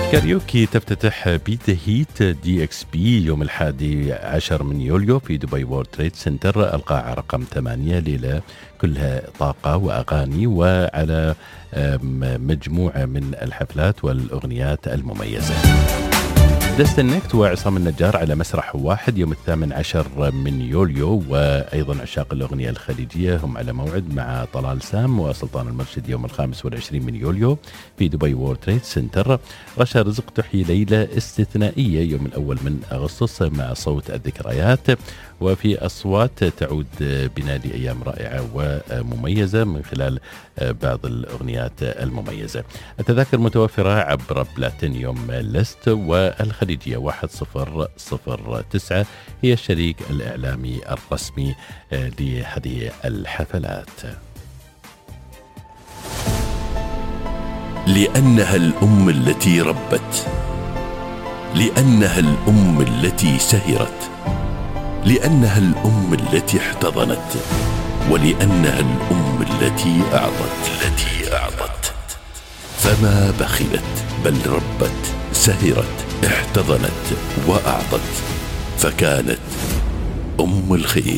كاريوكي تفتتح بيتا هيت دي اكس بي يوم 11 من يوليو في دبي وورلد تريد سنتر، القاعة رقم 8. ليلة كلها طاقة وأغاني وعلى مجموعة من الحفلات والأغنيات المميزة. دستنكت وعصام النجار على مسرح واحد يوم 18 من يوليو، وأيضا عشاق الأغنية الخليجية هم على موعد مع طلال سام وسلطان المرشد يوم 25 من يوليو في دبي وورلد تريد سنتر. رشا رزق تحيي ليلة استثنائية يوم 1 من أغسطس مع صوت الذكريات، وفي أصوات تعود بنا لأيام رائعة ومميزة من خلال بعض الأغنيات المميزة. التذاكر متوفرة عبر بلاتينيوم ليست، والخليجية 1009 هي الشريك الإعلامي الرسمي لهذه الحفلات. لأنها الأم التي ربت، لأنها الأم التي سهرت، لأنها الأم التي احتضنت، ولأنها الأم التي أعطت. فما بخلت بل ربت، سهرت، احتضنت وأعطت، فكانت أم الخير.